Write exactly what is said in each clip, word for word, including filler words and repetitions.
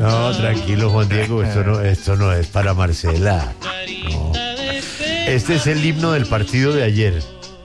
No, tranquilo, Juan Diego, esto no, esto no es para Marcela. No. Este es el himno del partido de ayer.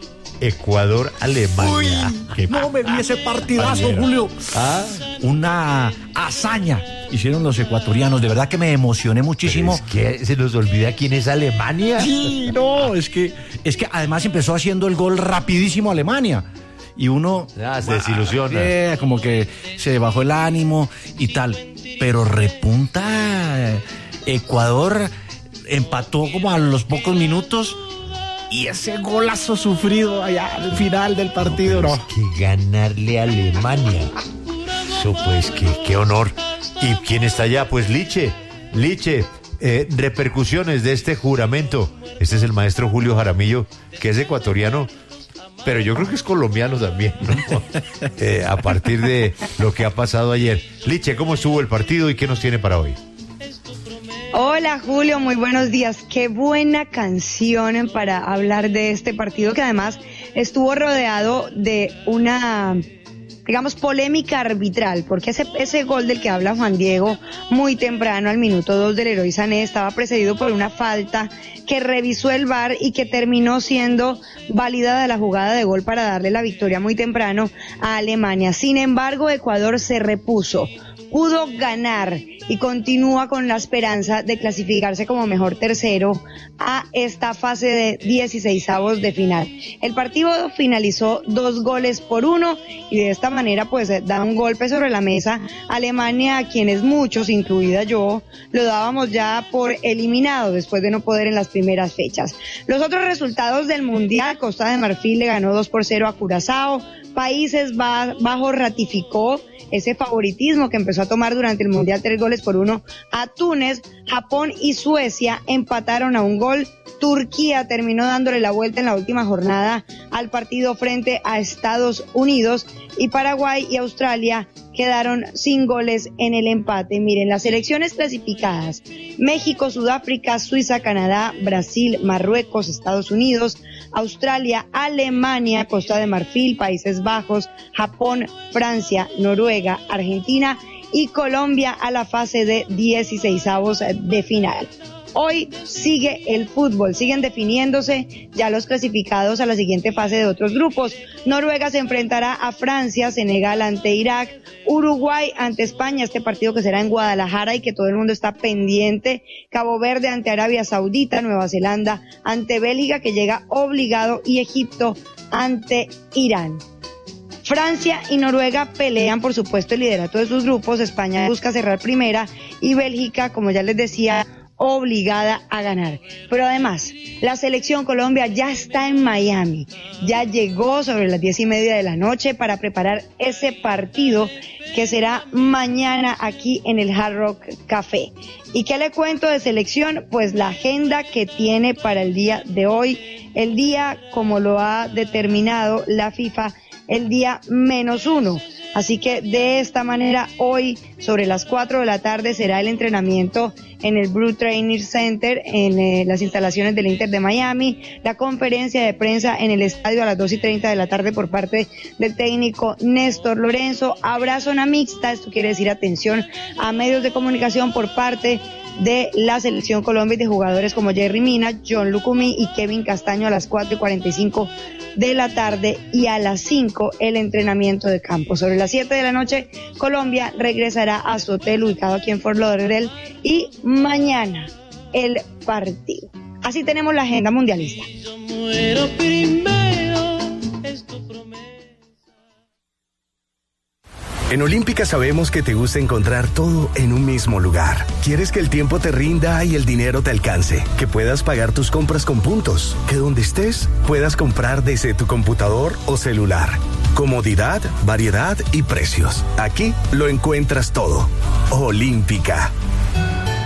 Ecuador-Alemania. Uy, no me vi ese partidazo, Pañero. Julio. ¿Ah? Una hazaña hicieron los ecuatorianos. De verdad que me emocioné muchísimo. Pero es que se nos olvida quién es Alemania. Sí, no, es que, es que además empezó haciendo el gol rapidísimo Alemania. Y uno... Ah, se desilusiona. Eh, como que se bajó el ánimo y tal. Pero repunta Ecuador, empató como a los pocos minutos. Y ese golazo sufrido allá al final del partido, no. no. Es que ganarle a Alemania. Eso pues, qué, qué honor. ¿Y quién está allá? Pues Liche. Liche, eh, repercusiones de este juramento. Este es el maestro Julio Jaramillo, que es ecuatoriano, pero yo creo que es colombiano también, ¿no? eh, a partir de lo que ha pasado ayer. Liche, ¿cómo estuvo el partido y qué nos tiene para hoy? Hola Julio, muy buenos días. Qué buena canción para hablar de este partido que además estuvo rodeado de una, digamos, polémica arbitral, porque ese, ese gol del que habla Juan Diego muy temprano al minuto dos del Leroy Sané estaba precedido por una falta que revisó el V A R y que terminó siendo válida la jugada de gol para darle la victoria muy temprano a Alemania. Sin embargo, Ecuador se repuso, pudo ganar y continúa con la esperanza de clasificarse como mejor tercero a esta fase de dieciseisavos de final. El partido finalizó dos goles por uno y de esta manera pues da un golpe sobre la mesa a Alemania, a quienes muchos, incluida yo, lo dábamos ya por eliminado después de no poder en las primeras fechas. Los otros resultados del Mundial: Costa de Marfil le ganó dos por cero a Curazao, Países Bajos ratificó ese favoritismo que empezó a tomar durante el Mundial, tres goles por uno a Túnez. Japón y Suecia empataron a un gol. Turquía terminó dándole la vuelta en la última jornada al partido frente a Estados Unidos, y Paraguay y Australia quedaron sin goles en el empate. Miren, las selecciones clasificadas: México, Sudáfrica, Suiza, Canadá, Brasil, Marruecos, Estados Unidos, Australia, Alemania, Costa de Marfil, Países Bajos, Japón, Francia, Noruega, Argentina y Colombia a la fase de dieciseisavos de final. Hoy sigue el fútbol, siguen definiéndose ya los clasificados a la siguiente fase de otros grupos. Noruega se enfrentará a Francia, Senegal ante Irak, Uruguay ante España, este partido que será en Guadalajara y que todo el mundo está pendiente. Cabo Verde ante Arabia Saudita, Nueva Zelanda ante Bélgica, que llega obligado, y Egipto ante Irán. Francia y Noruega pelean, por supuesto, el liderato de sus grupos. España busca cerrar primera y Bélgica, como ya les decía, obligada a ganar. Pero además, la selección Colombia ya está en Miami, ya llegó sobre las diez y media de la noche para preparar ese partido que será mañana aquí en el Hard Rock Café. ¿Y qué le cuento de selección? Pues la agenda que tiene para el día de hoy, el día como lo ha determinado la FIFA, el día menos uno. Así que de esta manera hoy sobre las cuatro de la tarde será el entrenamiento en el Blue Training Center, en eh, las instalaciones del Inter de Miami, la conferencia de prensa en el estadio a las dos y treinta de la tarde por parte del técnico Néstor Lorenzo. Habrá zona mixta, esto quiere decir atención a medios de comunicación por parte de la selección Colombia y de jugadores como Jerry Mina, John Lucumí y Kevin Castaño a las cuatro y cuarenta y cinco de la tarde, y a las cinco el entrenamiento de campo. Sobre las siete de la noche Colombia regresará a su hotel ubicado aquí en Fort Lauderdale, y mañana el partido. Así tenemos la agenda mundialista. En Olímpica sabemos que te gusta encontrar todo en un mismo lugar. Quieres que el tiempo te rinda y el dinero te alcance, que puedas pagar tus compras con puntos, que donde estés puedas comprar desde tu computador o celular. Comodidad, variedad y precios. Aquí lo encuentras todo. Olímpica.